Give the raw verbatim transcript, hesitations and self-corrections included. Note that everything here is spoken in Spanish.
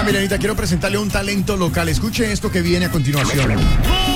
Marianita, quiero presentarle un talento local. Escuche esto que viene a continuación.